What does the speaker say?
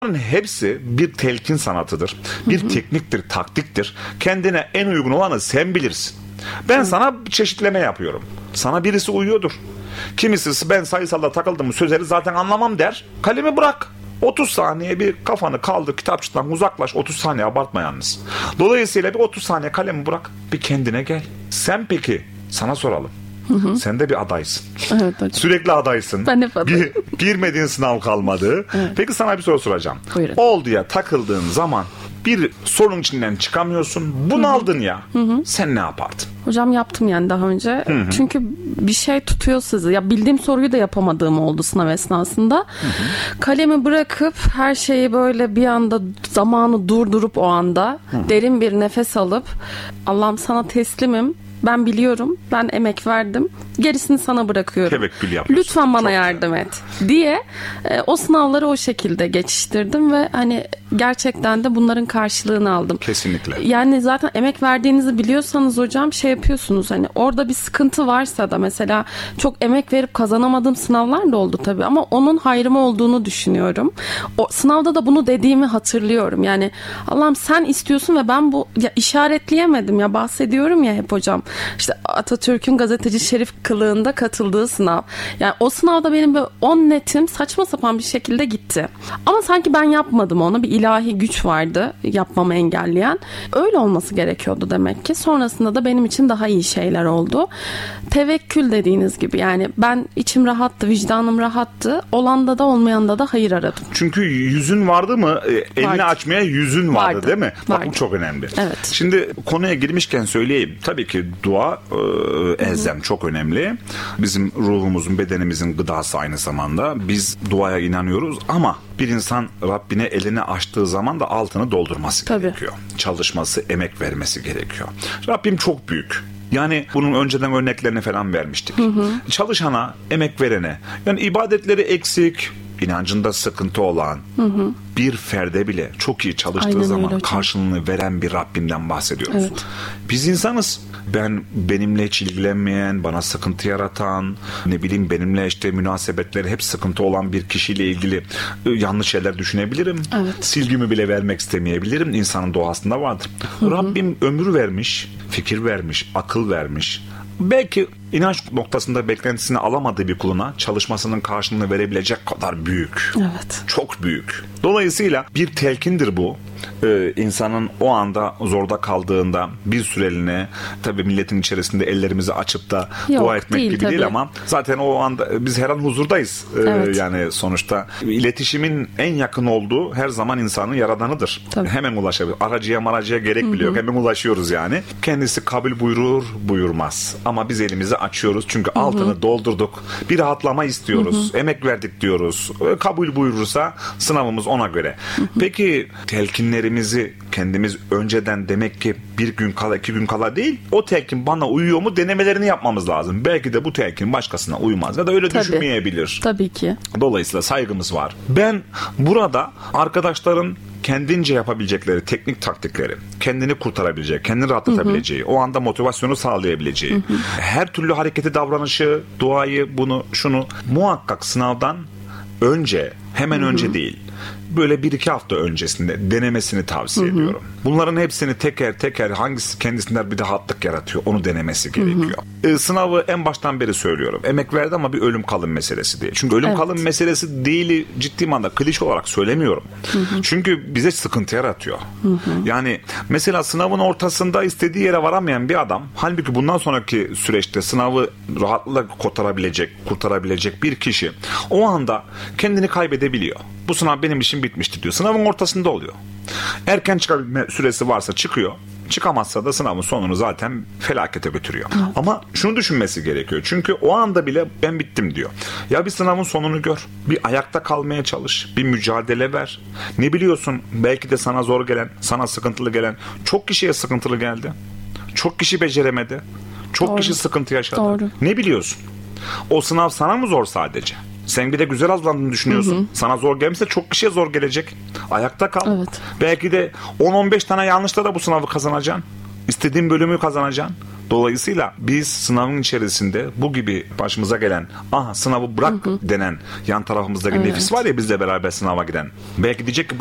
Hepsi bir telkin sanatıdır. Bir tekniktir, taktiktir. Kendine en uygun olanı sen bilirsin. Ben sana çeşitleme yapıyorum. Sana birisi uyuyordur. Kimisi ben sayısalda takıldım sözleri zaten anlamam der. Kalemi bırak. 30 saniye bir kafanı kaldır, kitapçıdan uzaklaş. 30 saniye abartma yalnız. Dolayısıyla bir 30 saniye kalemi bırak. Bir kendine gel. Sen peki, sana soralım. Sen de bir adaysın. Evet hocam. Sürekli adaysın. Ben hep adayım. Girmediğin sınav kalmadı. Evet. Peki sana bir soru soracağım. Buyurun. Olduya takıldığın zaman bir sorun içinden çıkamıyorsun. Bunaldın ya. Sen ne yapardın? Hocam yaptım yani daha önce. Çünkü bir şey tutuyor sizi. Ya bildiğim soruyu da yapamadığım oldu sınav esnasında. Kalemi bırakıp her şeyi böyle bir anda zamanı durdurup o anda derin bir nefes alıp Allah'ım sana teslimim. Ben biliyorum. Ben emek verdim. Gerisini sana bırakıyorum. Tevekkül yapıyorsun. Lütfen bana Çok yardım et diye o sınavları o şekilde geçiştirdim ve hani gerçekten de bunların karşılığını aldım. Kesinlikle. Yani zaten emek verdiğinizi biliyorsanız hocam şey yapıyorsunuz, hani orada bir sıkıntı varsa da, mesela çok emek verip kazanamadığım sınavlar da oldu tabii ama onun hayrıma olduğunu düşünüyorum. O sınavda da bunu dediğimi hatırlıyorum. Yani Allah'ım sen istiyorsun ve ben bu işaretleyemedim ya, bahsediyorum ya hep hocam. İşte Atatürk'ün gazeteci Şerif kılığında katıldığı sınav. Yani o sınavda benim böyle 10 netim saçma sapan bir şekilde gitti. Ama sanki ben yapmadım onu. Bir ilahi güç vardı yapmamı engelleyen. Öyle olması gerekiyordu demek ki. Sonrasında da benim için daha iyi şeyler oldu. Tevekkül dediğiniz gibi, yani ben içim rahattı, vicdanım rahattı. Olanda da olmayanda da hayır aradım. Çünkü yüzün vardı mı? Elini Vardı. açmaya yüzün vardı değil mi? Bak Vardı. bu çok önemli. Evet. Şimdi konuya girmişken söyleyeyim. Tabii ki dua elzem, çok önemli. Bizim ruhumuzun, bedenimizin gıdası aynı zamanda. Biz duaya inanıyoruz ama bir insan Rabbine elini açtığı zaman da altını doldurması gerekiyor. Çalışması, emek vermesi gerekiyor. Rabbim çok büyük. Yani bunun önceden örneklerini falan vermiştik. Çalışana, emek verene, yani ibadetleri eksik, inancında sıkıntı olan bir ferde bile çok iyi çalıştığı Aynen zaman öyle. karşılığını veren bir Rabbimden bahsediyoruz. Evet. Biz insanız. Benimle hiç ilgilenmeyen, bana sıkıntı yaratan, ne bileyim benimle işte münasebetleri hep sıkıntı olan bir kişiyle ilgili yanlış şeyler düşünebilirim. Evet. Silgimi bile vermek istemeyebilirim. İnsanın doğasında vardır. Rabbim ömür vermiş, fikir vermiş, akıl vermiş. Belki inanç noktasında beklentisini alamadığı bir kuluna çalışmasının karşılığını verebilecek kadar büyük. Evet. Çok büyük. Dolayısıyla bir telkindir bu. İnsanın o anda zorda kaldığında bir süreliğine, tabii milletin içerisinde ellerimizi açıp da dua etmek değil, gibi tabii. değil ama zaten o anda biz her an huzurdayız. Evet. Yani sonuçta iletişimin en yakın olduğu her zaman insanın yaradanıdır. Tabii. Hemen ulaşabilir. Aracıya gerek bile yok. Hemen ulaşıyoruz yani. Kendisi kabul buyurur, buyurmaz. Ama biz elimizi açıyoruz. Çünkü altını doldurduk. Bir rahatlama istiyoruz. Emek verdik diyoruz. Kabul buyurursa sınavımız ona göre. Peki telkinlerimizi kendimiz önceden, demek ki bir gün kala, 2 gün kala değil, o telkin bana uyuyor mu denemelerini yapmamız lazım. Belki de bu telkin başkasına uymaz ya da öyle düşünmeyebilir. Tabii ki. Dolayısıyla saygımız var. Ben burada arkadaşların kendince yapabilecekleri teknik taktikleri, kendini kurtarabileceği, kendini rahatlatabileceği, o anda motivasyonu sağlayabileceği, her türlü hareketi, davranışı, duayı, bunu, şunu muhakkak sınavdan önce, hemen önce değil, böyle 1-2 hafta öncesinde denemesini tavsiye ediyorum. Bunların hepsini teker teker hangisi kendisinden bir rahatlık yaratıyor onu denemesi gerekiyor. Sınavı en baştan beri söylüyorum. Emek verdi ama bir ölüm kalım meselesi değil. Çünkü ölüm kalım meselesi değil, ciddi manada klişe olarak söylemiyorum. Çünkü bize sıkıntı yaratıyor. Yani mesela sınavın ortasında istediği yere varamayan bir adam, halbuki bundan sonraki süreçte sınavı rahatlıkla kurtarabilecek bir kişi o anda kendini kaybedebiliyor. Bu sınav benim işim bitmişti diyor. Sınavın ortasında oluyor. Erken çıkabilme süresi varsa çıkıyor. Çıkamazsa da sınavın sonunu zaten felakete götürüyor. Ama şunu düşünmesi gerekiyor. Çünkü o anda bile ben bittim diyor. Ya bir sınavın sonunu gör. Bir ayakta kalmaya çalış. Bir mücadele ver. Ne biliyorsun? Belki de sana zor gelen, sana sıkıntılı gelen, çok kişiye sıkıntılı geldi. Çok kişi beceremedi. Çok kişi sıkıntı yaşadı. Doğru. Ne biliyorsun? O sınav sana mı zor sadece? Sen bir de güzel hazırlandığını düşünüyorsun. Sana zor gelmişse çok kişiye zor gelecek. Ayakta kal. Belki de 10-15 tane yanlışla da bu sınavı kazanacaksın. İstediğin bölümü kazanacaksın. Dolayısıyla biz sınavın içerisinde bu gibi başımıza gelen sınavı bırak denen yan tarafımızdaki nefis var ya bizle beraber sınava giren. Belki diyecek ki